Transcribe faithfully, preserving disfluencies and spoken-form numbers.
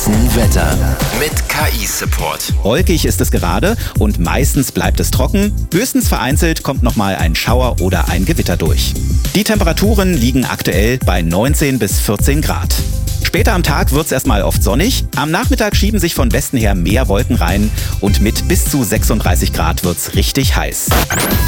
Hessen Wetter mit K I-Support. Wolkig ist es gerade und meistens bleibt es trocken. Höchstens vereinzelt kommt nochmal ein Schauer oder ein Gewitter durch. Die Temperaturen liegen aktuell bei neunzehn bis vierzehn Grad. Später am Tag wird es erstmal oft sonnig. Am Nachmittag schieben sich von Westen her mehr Wolken rein und mit bis zu sechsunddreißig Grad wird's richtig heiß.